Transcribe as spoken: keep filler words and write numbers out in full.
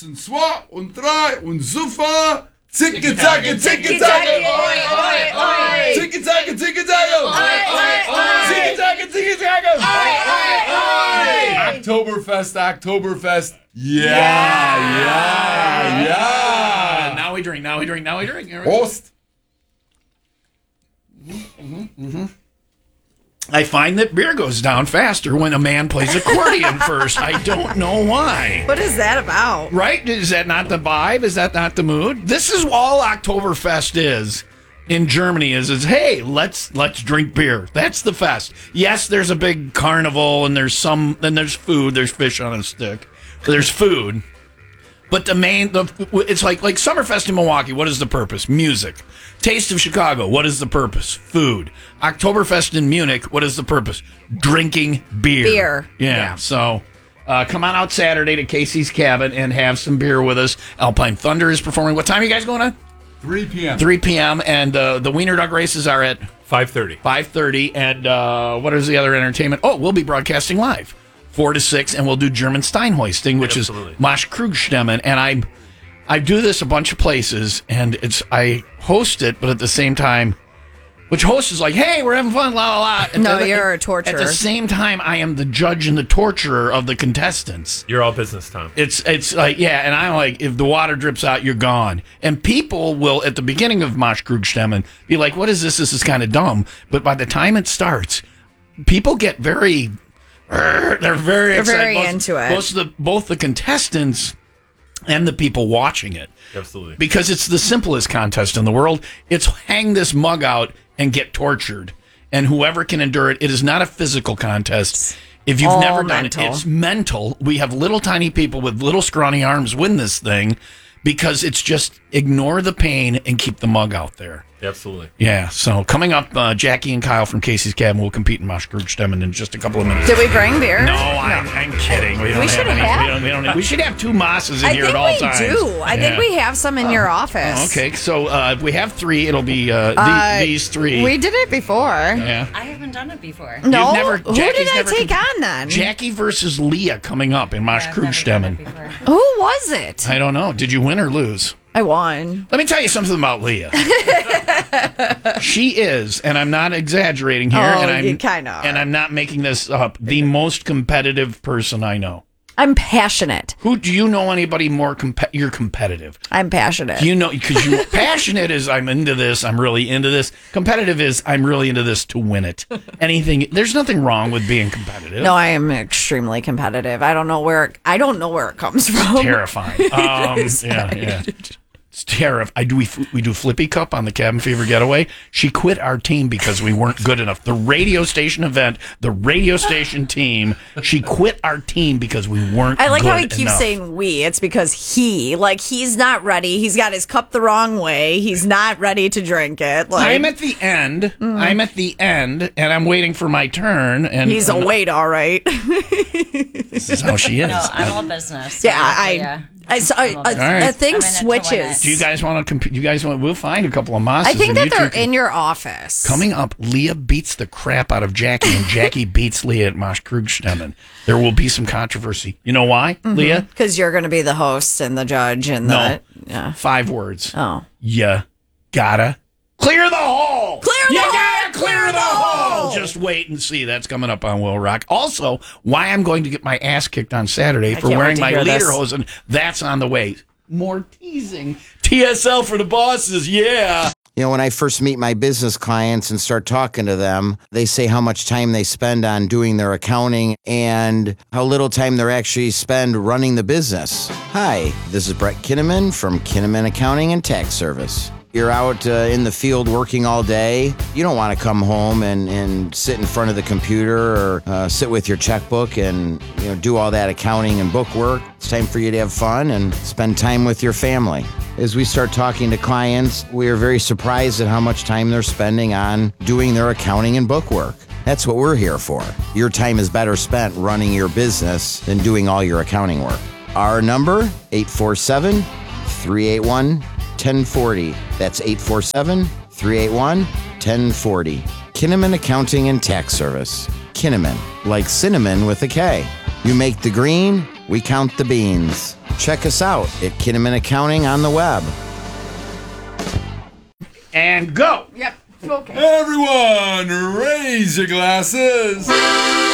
eins und zwei und drei und super. Zicke, zacke, zicke, zacke, oi, oi, oi. Zicke, zacke, zicke, zacke, oi, oi, oi. Zicke, zacke, zicke, zacke, oi, oi, oi. Oktoberfest, Oktoberfest. Yeah, yeah, yeah. Now we drink, now we drink, now we drink. Prost. Mm-hmm, mm-hmm. I find that beer goes down faster when a man plays accordion first. I don't know why. What is that about? Right? Is that not the vibe? Is that not the mood? This is all Oktoberfest is in Germany is, is hey, let's let's drink beer. That's the fest. Yes, there's a big carnival and there's some, then there's food, there's fish on a stick. There's food. But the main, the it's like like Summerfest in Milwaukee. What is the purpose? Music. Taste of Chicago. What is the purpose? Food. Oktoberfest in Munich. What is the purpose? Drinking beer. Beer. Yeah. yeah. So uh, come on out Saturday to Casey's Cabin and have some beer with us. Alpine Thunder is performing. What time are you guys going on? three p.m. three p.m. And uh, the Wiener Dog races are at five thirty. five thirty. And uh, what is the other entertainment? Oh, we'll be broadcasting live. Four to six, and we'll do German Steinhoisting, which Absolutely. is Mosh Krugstemmen, and I, I do this a bunch of places, and it's I host it, but at the same time, which host is like, hey, we're having fun, la la la. At No, the, you're a torturer. At the same time, I am the judge and the torturer of the contestants. You're all business time. It's it's like yeah, and I'm like, if the water drips out, you're gone. And people will at the beginning of Mosh Krugstemmen be like, what is this? This is kind of dumb. But by the time it starts, people get very. They're very They're excited. very both, into it. Both the, both the contestants and the people watching it. Absolutely. Because it's the simplest contest in the world. It's hang this mug out and get tortured. And whoever can endure it, it is not a physical contest. If you've All never done mental. it, it's mental. We have little tiny people with little scrawny arms win this thing because it's just ignore the pain and keep the mug out there. Absolutely. Yeah, so coming up, uh, Jackie and Kyle from Casey's Cabin will compete in Mosh Krugstemmen in just a couple of minutes. Did we bring beer? No, I'm, I'm kidding. We, don't We have should any. have. We, don't, we, don't, we should have two Mosses in I here think at all we times. do. I think Yeah. we have some in your office. Oh, okay, so uh, if we have three, it'll be uh, the, Uh, these three. We did it before. yeah. I haven't done it before. No, You've never- who Jackie's did I never take comp- on then? Jackie versus Leah coming up in Mosh I've never done it Krugstemmen. before. Who was it? I don't know. Did you win or lose? I won. Let me tell you something about Leah. She is, and I'm not exaggerating here, Oh, and I'm you kinda are. and I'm not making this up. The most competitive person I know. I'm passionate. Who do you know? Anybody more? Comp- you're competitive. I'm passionate. You know, because you passionate is I'm into this. I'm really into this. Competitive is I'm really into this to win it. Anything. There's nothing wrong with being competitive. no, I am extremely competitive. I don't know where it, I don't know where it comes from. Terrifying. Um, yeah, yeah. It's terrifying. I do. We we do Flippy Cup on the Cabin Fever Getaway. She quit our team because we weren't good enough. The radio station event, the radio station team. She quit our team because we weren't. I like good how he keeps enough. saying we. It's because he, like, he's not ready. He's got his cup the wrong way. He's not ready to drink it. Like, I'm at the end. I'm at the end, and I'm waiting for my turn. And he's a wait, all right. This is how she is. No, I'm all business. Yeah, So, I, yeah. I, so I, I'm all a, business. right. a thing I'm in it to win switches. it. Do you guys want to compete? You guys want? We'll find a couple of Mosses. I think and that you they're two can- in your office. Coming up, Leah beats the crap out of Jackie, and Jackie beats Leah at Mosh Krugstemmen. There will be some controversy. You know why, Leah? Because you're going to be the host and the judge and No. the. Yeah. Five words. Oh. You gotta clear the hole. Clear the you hole! gotta clear Clear the the hole. hole! Just wait and see. That's coming up on Will Rock. Also, why I'm going to get my ass kicked on Saturday for can't wearing wait to my hear this. lederhosen. That's on the way. More teasing. T S L for the bosses. Yeah. You know, when I first meet my business clients and start talking to them, they say how much time they spend on doing their accounting and how little time they actually spend running the business. Hi, this is Brett Kinnaman from Kinnaman Accounting and Tax Service. You're out uh, in the field working all day. You don't want to come home and, and sit in front of the computer or uh, sit with your checkbook and you know do all that accounting and book work. It's time for you to have fun and spend time with your family. As we start talking to clients, we are very surprised at how much time they're spending on doing their accounting and book work. That's what we're here for. Your time is better spent running your business than doing all your accounting work. Our number, eight four seven, three eight one, one zero four zero. That's eight four seven, three eight one, one zero four zero. Kinnaman Accounting and Tax Service. Kinnaman, like cinnamon with a K. You make the green, we count the beans. check us out at Kinnaman Accounting on the web. And go. Yep. Okay. Everyone, raise your glasses.